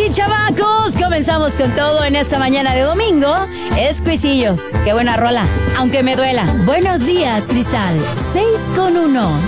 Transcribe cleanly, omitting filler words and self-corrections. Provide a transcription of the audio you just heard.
chamacos, comenzamos con todo en esta mañana de domingo. Escuisillos, qué buena rola, aunque me duela. Buenos días, Cristal, 6:01.